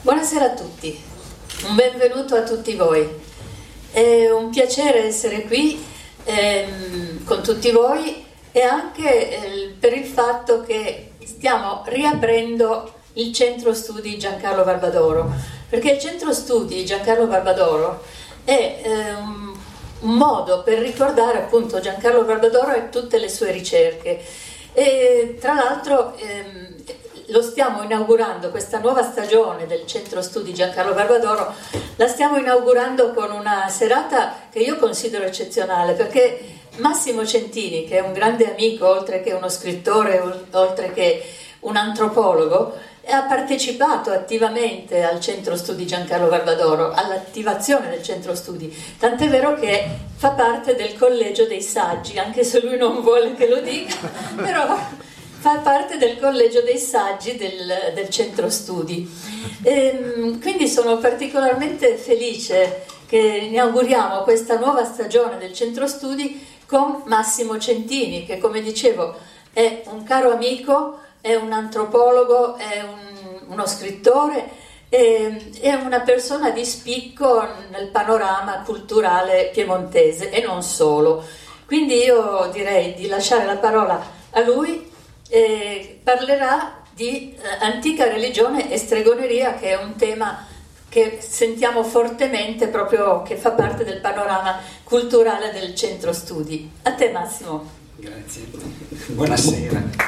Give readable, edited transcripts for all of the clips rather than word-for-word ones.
Buonasera a tutti, un benvenuto a tutti voi. È un piacere essere qui con tutti voi e anche per il fatto che stiamo riaprendo il Centro Studi Giancarlo Barbadoro, perché il Centro Studi Giancarlo Barbadoro è un modo per ricordare appunto Giancarlo Barbadoro e tutte le sue ricerche. E tra l'altro lo stiamo inaugurando, questa nuova stagione del Centro Studi Giancarlo Barbadoro la stiamo inaugurando con una serata che io considero eccezionale, perché Massimo Centini, che è un grande amico, oltre che uno scrittore, oltre che un antropologo, ha partecipato attivamente al Centro Studi Giancarlo Barbadoro, all'attivazione del Centro Studi, tant'è vero che fa parte del Collegio dei Saggi, anche se lui non vuole che lo dica, però fa parte del Collegio dei Saggi del Centro Studi. Quindi sono particolarmente felice che inauguriamo questa nuova stagione del Centro Studi con Massimo Centini, che, come dicevo, è un caro amico, è un antropologo, è uno scrittore, è una persona di spicco nel panorama culturale piemontese e non solo. Quindi io direi di lasciare la parola a lui. Parlerà di antica religione e stregoneria, che è un tema che sentiamo fortemente, proprio che fa parte del panorama culturale del Centro Studi. A te, Massimo. Grazie. Buonasera.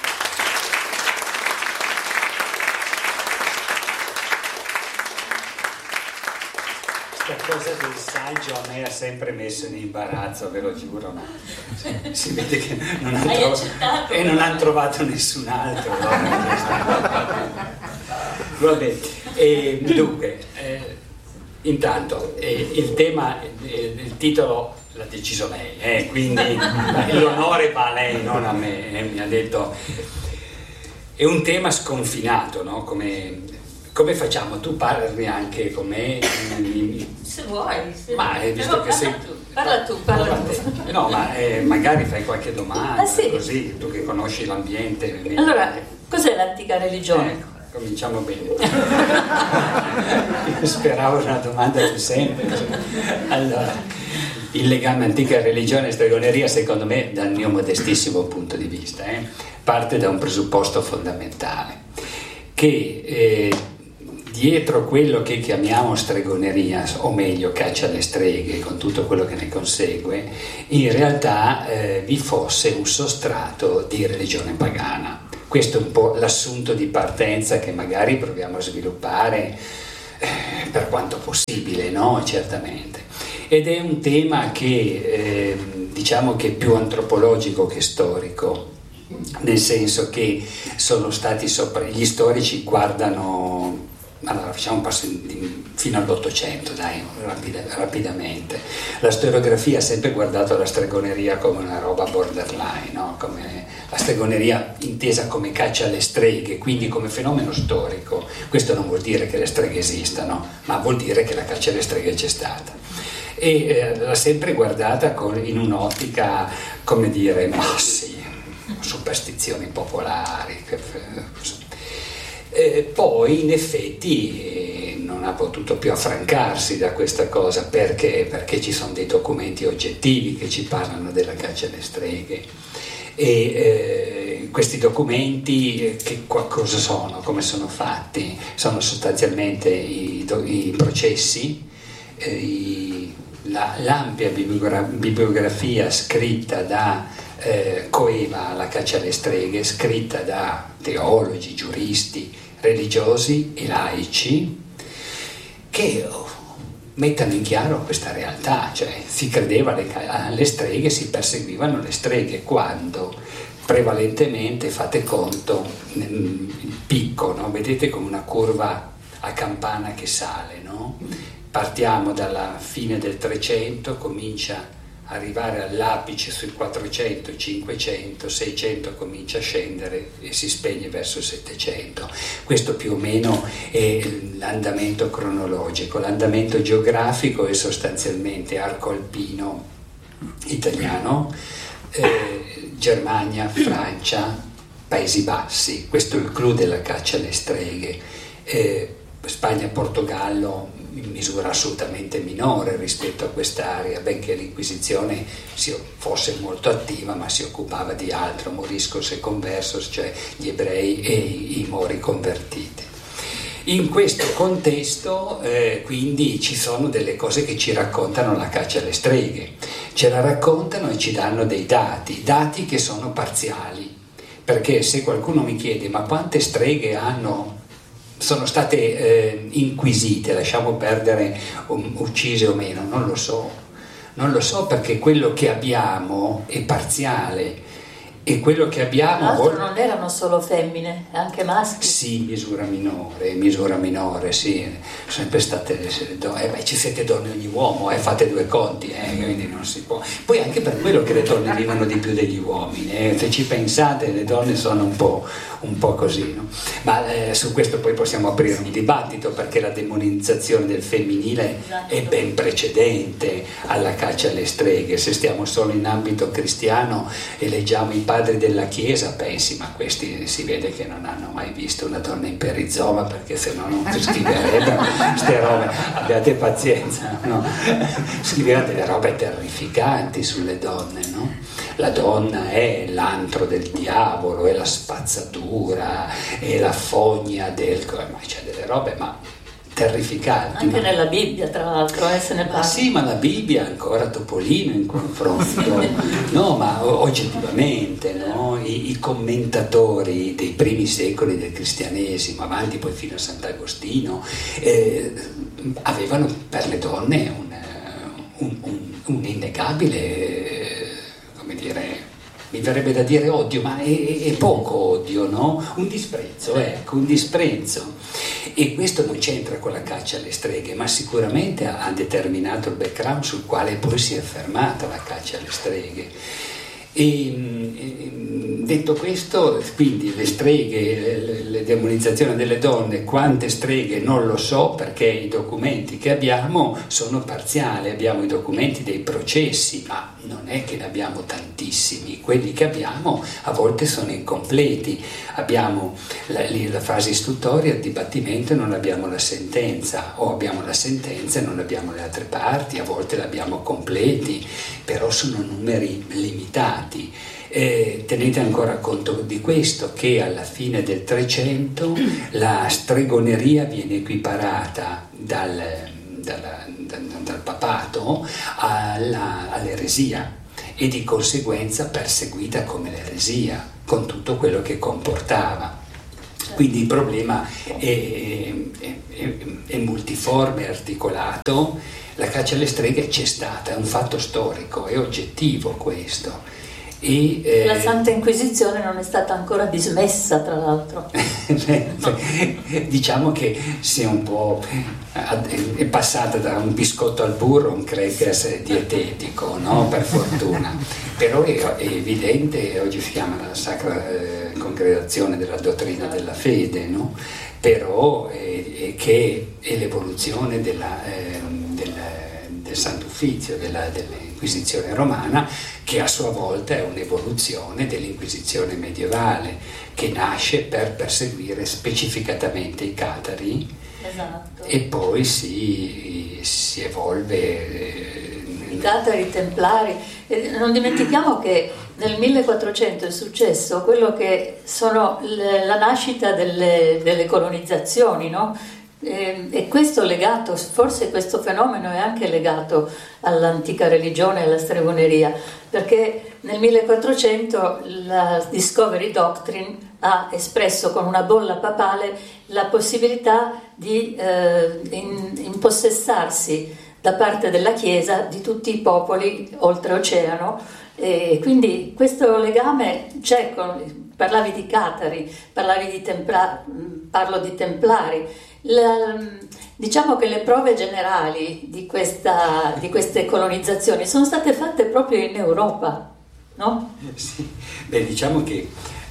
Questa cosa del saggio a me ha sempre messo in imbarazzo, ve lo giuro, ma si vede che non hanno trovato nessun altro. Vabbè, dunque, intanto il tema, il titolo l'ha deciso lei, quindi l'onore va a lei, non a me, mi ha detto. È un tema sconfinato, no? Come facciamo? Tu parli anche con me? Se vuoi. Ma visto che sei... Parla tu. No, ma magari fai qualche domanda, sì. Così, tu che conosci l'ambiente. Allora, cos'è l'antica religione? Cominciamo bene. Speravo una domanda più semplice. Allora, il legame antica religione e stregoneria, secondo me, dal mio modestissimo punto di vista, parte da un presupposto fondamentale, che dietro quello che chiamiamo stregoneria, o meglio caccia alle streghe, con tutto quello che ne consegue, in realtà vi fosse un sostrato di religione pagana. Questo è un po' l'assunto di partenza che magari proviamo a sviluppare per quanto possibile, no? Certamente. Ed è un tema che diciamo che è più antropologico che storico, nel senso che sono stati gli storici guardano. Allora facciamo un passo fino all'Ottocento, dai, rapidamente. La storiografia ha sempre guardato la stregoneria come una roba borderline, no? Come la stregoneria intesa come caccia alle streghe, quindi come fenomeno storico. Questo non vuol dire che le streghe esistano, ma vuol dire che la caccia alle streghe c'è stata. E l'ha sempre guardata in un'ottica, come dire, ma sì, superstizioni popolari. Poi in effetti non ha potuto più affrancarsi da questa cosa, perché ci sono dei documenti oggettivi che ci parlano della caccia alle streghe, e questi documenti cosa sono, come sono fatti? Sono sostanzialmente i processi, l'ampia bibliografia scritta da coeva la caccia alle streghe, scritta da teologi, giuristi, religiosi e laici, che mettano in chiaro questa realtà, cioè si credeva alle streghe, si perseguivano le streghe, quando prevalentemente, fate conto, nel picco, no? Vedete come una curva a campana che sale, no? Partiamo dalla fine del 300, comincia arrivare all'apice sui 400, 500, 600 comincia a scendere e si spegne verso il 700. Questo più o meno è l'andamento cronologico. L'andamento geografico è sostanzialmente arco alpino italiano, Germania, Francia, Paesi Bassi. Questo è il clou della caccia alle streghe. Spagna e Portogallo in misura assolutamente minore rispetto a quest'area, benché l'Inquisizione fosse molto attiva, ma si occupava di altro, moriscos e conversos, cioè gli ebrei e i mori convertiti. In questo contesto quindi ci sono delle cose che ci raccontano la caccia alle streghe, ce la raccontano e ci danno dei dati che sono parziali, perché se qualcuno mi chiede ma quante streghe sono state inquisite, lasciamo perdere uccise o meno, non lo so perché quello che abbiamo è parziale e quello che abbiamo... Tra l'altro non erano solo femmine, anche maschi. Sì, misura minore, sì, sono sempre state ci siete donne ogni uomo, fate due conti, quindi non si può. Poi anche per quello che le donne vivono di più degli uomini, se ci pensate le donne sono un po' così, no? Ma su questo poi possiamo aprire un dibattito, perché la demonizzazione del femminile è ben precedente alla caccia alle streghe. Se stiamo solo in ambito cristiano e leggiamo i padri della Chiesa, pensi, ma questi si vede che non hanno mai visto una donna in perizoma, perché se no non scriverebbero queste robe, abbiate pazienza, no? Scrivevano delle robe terrificanti sulle donne, no? La donna è l'antro del diavolo, è la spazzatura, è la fogna ma c'è delle robe terrificanti. Anche nella Bibbia, tra l'altro, se ne parla. Sì, ma la Bibbia è ancora Topolino in confronto. No, ma oggettivamente, no? I commentatori dei primi secoli del cristianesimo, avanti poi fino a Sant'Agostino, avevano per le donne un innegabile, come dire, mi verrebbe da dire odio, ma è poco odio, no? Un disprezzo. E questo non c'entra con la caccia alle streghe, ma sicuramente ha determinato il background sul quale poi si è fermata la caccia alle streghe. E detto questo, quindi le streghe, le demonizzazioni delle donne, quante streghe non lo so, perché i documenti che abbiamo sono parziali, abbiamo i documenti dei processi, ma non è che ne abbiamo tantissimi, quelli che abbiamo a volte sono incompleti, abbiamo la fase istruttoria, il dibattimento e non abbiamo la sentenza, o abbiamo la sentenza e non abbiamo le altre parti, a volte l'abbiamo completi, però sono numeri limitati. Tenete ancora conto di questo, che alla fine del 300 la stregoneria viene equiparata dal papato all'eresia e di conseguenza perseguita come l'eresia, con tutto quello che comportava. Quindi il problema è multiforme, articolato. La caccia alle streghe c'è stata, è un fatto storico, è oggettivo questo. La Santa Inquisizione non è stata ancora dismessa, tra l'altro. Diciamo che è passata da un biscotto al burro a un crackers dietetico, no? Per fortuna. Però è evidente, oggi si chiama la Sacra Congregazione della Dottrina della Fede, no? Però che è l'evoluzione del Sant'Uffizio, dell'Inquisizione romana, che a sua volta è un'evoluzione dell'Inquisizione medievale, che nasce per perseguire specificatamente i catari. Esatto. E poi si evolve. I catari, i templari. Non dimentichiamo che nel 1400 è successo quello che sono la nascita delle colonizzazioni, no? E questo legato, forse questo fenomeno è anche legato all'antica religione e alla stregoneria, perché nel 1400 la Discovery Doctrine ha espresso con una bolla papale la possibilità di impossessarsi da parte della Chiesa di tutti i popoli oltreoceano, e quindi questo legame c'è. Parlavi di catari, parlavi di parlo di templari. Diciamo che le prove generali di queste colonizzazioni sono state fatte proprio in Europa, no? Sì. Beh, diciamo che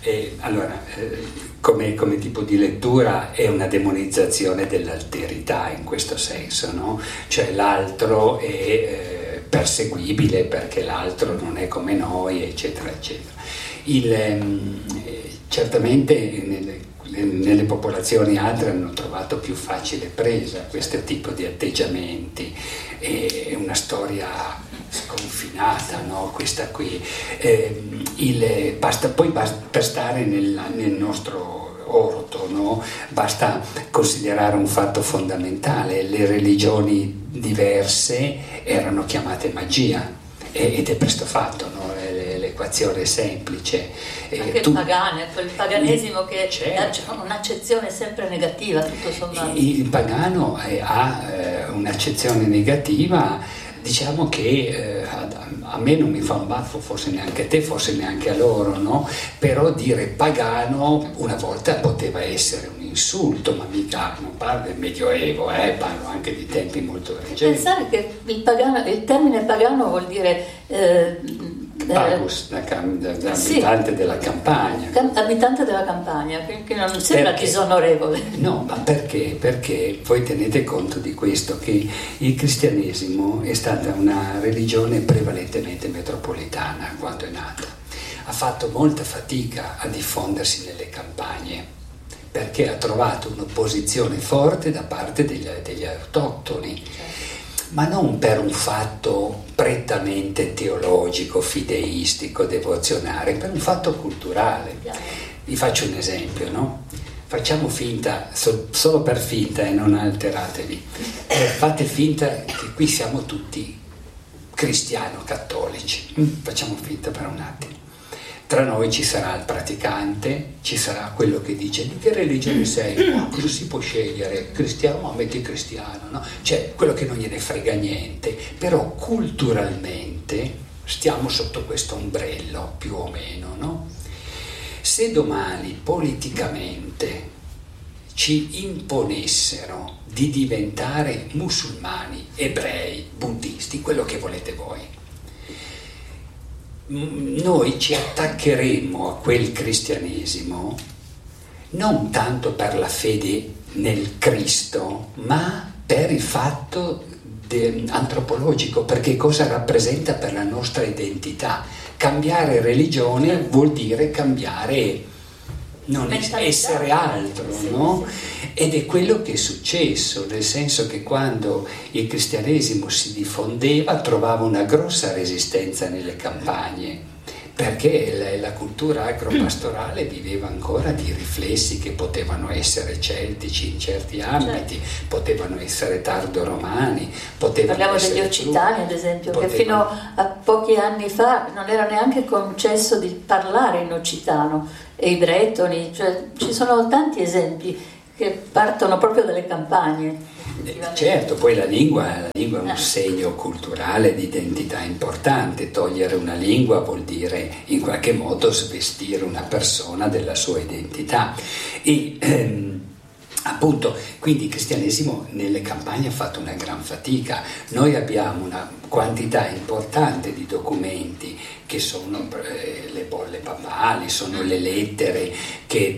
come tipo di lettura è una demonizzazione dell'alterità in questo senso, no? Cioè l'altro è perseguibile perché l'altro non è come noi, eccetera, eccetera. Certamente nelle popolazioni altre hanno trovato più facile presa questo tipo di atteggiamenti. È una storia sconfinata, no? Questa qui. Basta per stare nel nostro orto, no? Basta considerare un fatto fondamentale: le religioni diverse erano chiamate magia, ed è presto fatto, no? L'equazione è semplice. Anche il paganesimo che ha un'accezione sempre negativa, tutto sommato. Il pagano ha un'accezione negativa, diciamo che a me non mi fa un baffo, forse neanche a te, forse neanche a loro, no? Però dire pagano una volta poteva essere un insulto, ma mica, non parlo del Medioevo, parlo anche di tempi molto recenti. Pensare che il termine pagano vuol dire pagus, abitante della campagna. Abitante della campagna, che non sembra disonorevole. No, ma perché? Perché voi tenete conto di questo, che il cristianesimo è stata una religione prevalentemente metropolitana quando è nata. Ha fatto molta fatica a diffondersi nelle campagne, perché ha trovato un'opposizione forte da parte degli autoctoni. Ma non per un fatto prettamente teologico, fideistico, devozionale, per un fatto culturale. Vi faccio un esempio, no? Facciamo finta, solo per finta, e non alteratevi, fate finta che qui siamo tutti cristiano-cattolici, facciamo finta per un attimo. Tra noi ci sarà il praticante, ci sarà quello che dice: di che religione sei? Cosa si può scegliere? Cristiano? Metti cristiano, no? Cioè, quello che non gliene frega niente, però culturalmente stiamo sotto questo ombrello, più o meno, no? Se domani politicamente ci imponessero di diventare musulmani, ebrei, buddisti, quello che volete voi, noi ci attaccheremo a quel cristianesimo non tanto per la fede nel Cristo, ma per il fatto antropologico, perché cosa rappresenta per la nostra identità. Cambiare religione vuol dire cambiare, non essere altro, no? Ed è quello che è successo, nel senso che quando il cristianesimo si diffondeva trovava una grossa resistenza nelle campagne, perché la cultura agropastorale viveva ancora di riflessi che potevano essere celtici in certi ambiti, potevano essere tardoromani, parliamo degli occitani ad esempio, che fino a pochi anni fa non era neanche concesso di parlare in occitano, e i bretoni, cioè ci sono tanti esempi che partono proprio dalle campagne. Certo, poi la lingua è un segno culturale di identità importante. Togliere una lingua vuol dire in qualche modo svestire una persona della sua identità. E appunto, quindi il cristianesimo nelle campagne ha fatto una gran fatica. Noi abbiamo una quantità importante di documenti che sono le bolle papali, sono le lettere che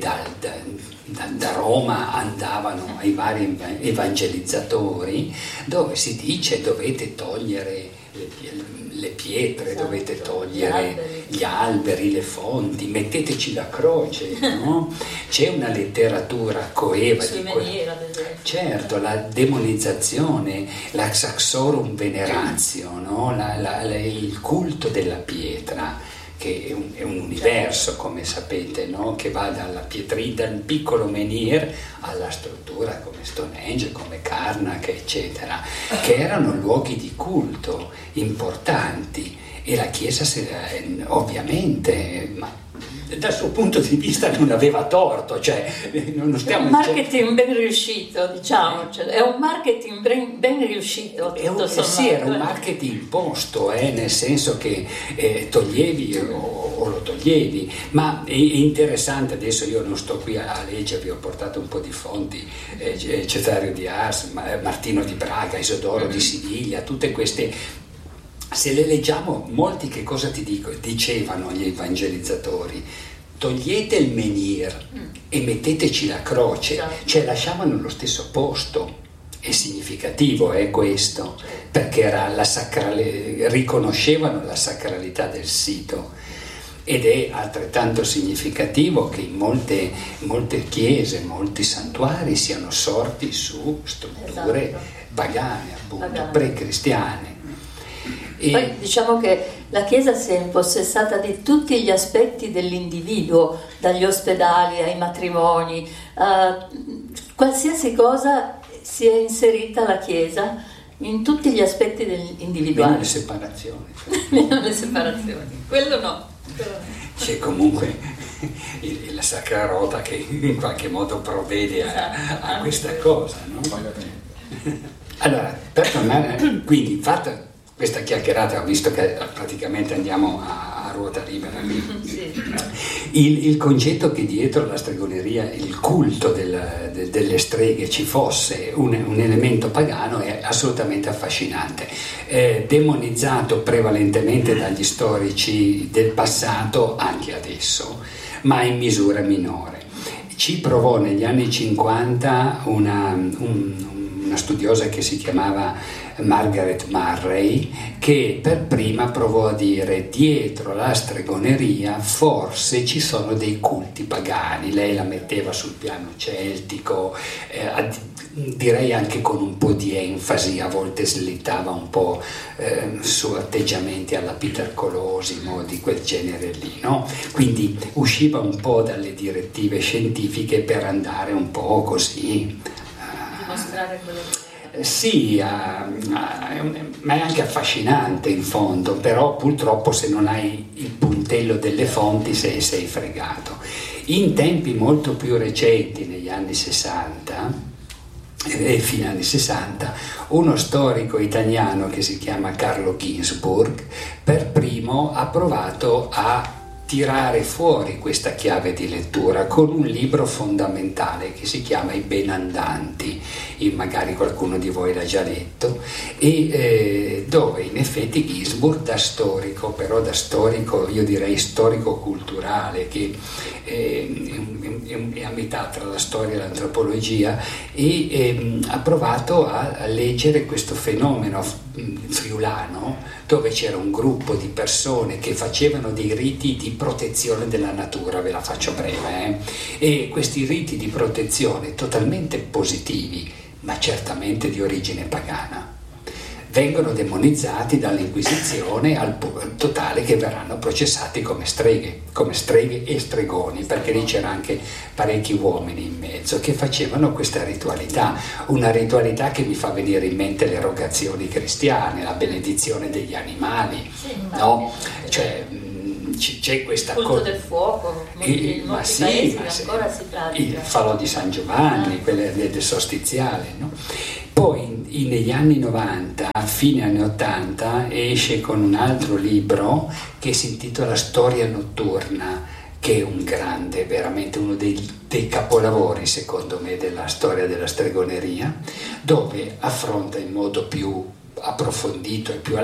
da Roma andavano ai vari evangelizzatori, dove si dice: dovete togliere le pietre, dovete togliere gli alberi, le fonti, metteteci la croce, no? C'è una letteratura coeva di quello. Certo, la demonizzazione, la saxorum veneratio, no? Il culto della pietra, che è un universo, come sapete, no? Che va dal piccolo menhir alla struttura come Stonehenge, come Karnak, eccetera, che erano luoghi di culto importanti, e la Chiesa ovviamente, ma dal suo punto di vista non aveva torto, cioè non stiamo... È un marketing ben riuscito, diciamo, cioè, è un marketing ben riuscito. Sì, era un marketing imposto, nel senso che toglievi o lo toglievi, ma è interessante. Adesso io non sto qui a leggervi, ho portato un po' di fonti, Cesario di Ars, Martino di Braga, Isodoro di Siviglia, tutte queste. Se le leggiamo, molti che cosa dicevano gli evangelizzatori? Togliete il menhir e metteteci la croce, cioè lasciavano lo stesso posto. È significativo questo, perché era riconoscevano la sacralità del sito. ed è altrettanto significativo che in molte chiese, molti santuari siano sorti su strutture pagane, appunto, pre-cristiane. Poi diciamo che la Chiesa si è impossessata di tutti gli aspetti dell'individuo, dagli ospedali ai matrimoni, qualsiasi cosa si è inserita la Chiesa in tutti gli aspetti dell'individuale. Meno le separazioni. Meno le separazioni, quello no. C'è comunque la Sacra Rota che in qualche modo provvede a questa cosa, no? Allora, per tornare, quindi fatta questa chiacchierata, ho visto che praticamente andiamo a ruota libera. Sì. Il concetto che dietro la stregoneria, il culto delle streghe ci fosse un elemento pagano è assolutamente affascinante, demonizzato prevalentemente dagli storici del passato anche adesso, ma in misura minore. Ci provò negli anni 50 una studiosa che si chiamava Margaret Murray, che per prima provò a dire: dietro la stregoneria forse ci sono dei culti pagani. Lei la metteva sul piano celtico, direi anche con un po' di enfasi, a volte slittava un po' su atteggiamenti alla Peter Colosimo, di quel genere lì, no? Quindi usciva un po' dalle direttive scientifiche per andare un po' così. Dimostrare quello che... Sì, ma è anche affascinante in fondo, però purtroppo se non hai il puntello delle fonti sei fregato. In tempi molto più recenti, negli anni 60 e fine anni 60, uno storico italiano che si chiama Carlo Ginzburg per primo ha provato a tirare fuori questa chiave di lettura con un libro fondamentale che si chiama I Benandanti, magari qualcuno di voi l'ha già letto, e dove in effetti Ginzburg da storico, però da storico, io direi storico-culturale, che è a metà tra la storia e l'antropologia, e ha provato a leggere questo fenomeno friulano, dove c'era un gruppo di persone che facevano dei riti di protezione della natura, ve la faccio breve, e questi riti di protezione totalmente positivi, ma certamente di origine pagana, vengono demonizzati dall'Inquisizione al totale che verranno processati come streghe e stregoni, perché lì c'era anche parecchi uomini in mezzo che facevano questa ritualità, una ritualità che mi fa venire in mente le erogazioni cristiane, la benedizione degli animali, no? Cioè c'è questa culto del fuoco, molti paesi ancora si pratica. Il falò di San Giovanni, quelle del sostiziale, no? Poi negli anni 90, a fine anni 80, esce con un altro libro che si intitola Storia notturna, che è un grande, veramente uno dei capolavori secondo me della storia della stregoneria, dove affronta in modo più approfondito e più